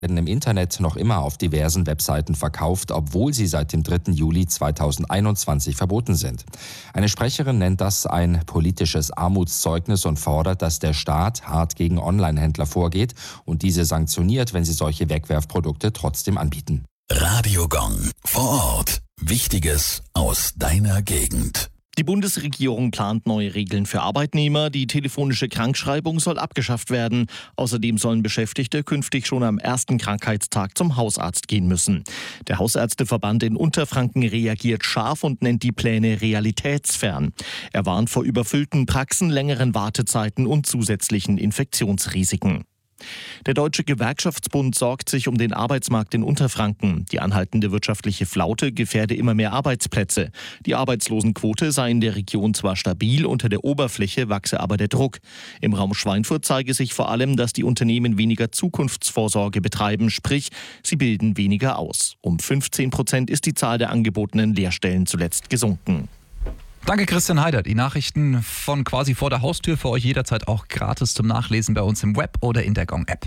werden im Internet noch immer auf diversen Webseiten verkauft, obwohl sie seit dem 3. Juli 2021 verboten sind. Eine Sprecherin nennt das ein politisches Armutszeugnis und fordert, dass der Staat hart gegen Online-Händler vorgeht und diese sanktioniert, wenn sie solche Wegwerfprodukte trotzdem anbieten. Radio Gong vor Ort. Wichtiges aus deiner Gegend. Die Bundesregierung plant neue Regeln für Arbeitnehmer. Die telefonische Krankschreibung soll abgeschafft werden. Außerdem sollen Beschäftigte künftig schon am ersten Krankheitstag zum Hausarzt gehen müssen. Der Hausärzteverband in Unterfranken reagiert scharf und nennt die Pläne realitätsfern. Er warnt vor überfüllten Praxen, längeren Wartezeiten und zusätzlichen Infektionsrisiken. Der Deutsche Gewerkschaftsbund sorgt sich um den Arbeitsmarkt in Unterfranken. Die anhaltende wirtschaftliche Flaute gefährde immer mehr Arbeitsplätze. Die Arbeitslosenquote sei in der Region zwar stabil, unter der Oberfläche wachse aber der Druck. Im Raum Schweinfurt zeige sich vor allem, dass die Unternehmen weniger Zukunftsvorsorge betreiben, sprich, sie bilden weniger aus. Um 15% ist die Zahl der angebotenen Lehrstellen zuletzt gesunken. Danke Christian Heider. Die Nachrichten von quasi vor der Haustür für euch jederzeit auch gratis zum Nachlesen bei uns im Web oder in der Gong-App.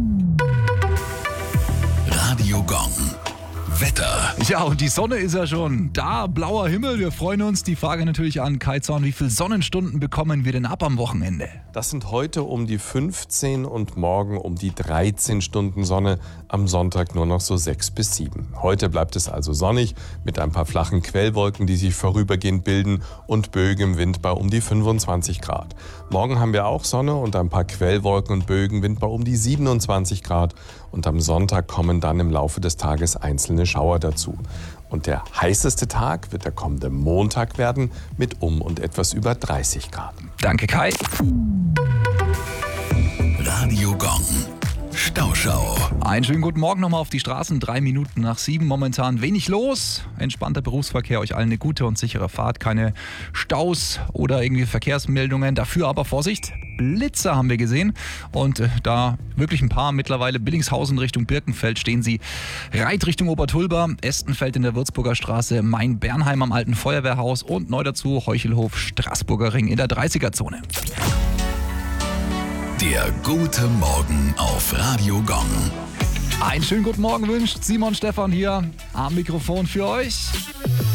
Radio Gong. Wetter. Ja, und die Sonne ist ja schon da. Blauer Himmel, wir freuen uns. Die Frage natürlich an Kai Zorn, wie viele Sonnenstunden bekommen wir denn ab am Wochenende? Das sind heute um die 15 und morgen um die 13 Stunden Sonne. Am Sonntag nur noch so 6 bis 7. Heute bleibt es also sonnig mit ein paar flachen Quellwolken, die sich vorübergehend bilden und Bögen im Wind bei um die 25 Grad. Morgen haben wir auch Sonne und ein paar Quellwolken und Bögen, Wind bei um die 27 Grad. Und am Sonntag kommen dann im Laufe des Tages einzelne Schauer dazu. Und der heißeste Tag wird der kommende Montag werden mit und etwas über 30 Grad. Danke Kai. Radio Gong. Stauschau. Einen schönen guten Morgen nochmal auf die Straßen. 3 Minuten nach 7. Momentan wenig los. Entspannter Berufsverkehr. Euch allen eine gute und sichere Fahrt. Keine Staus oder irgendwie Verkehrsmeldungen. Dafür aber Vorsicht. Blitzer haben wir gesehen. Und da wirklich ein paar mittlerweile. Billingshausen Richtung Birkenfeld stehen sie. Reit Richtung Obertulba. Estenfeld in der Würzburger Straße. Main-Bernheim am alten Feuerwehrhaus. Und neu dazu Heuchelhof Straßburger Ring in der 30er-Zone. Der gute Morgen auf Radio Gong. Einen schönen guten Morgen wünscht Simon Stephan hier am Mikrofon für euch.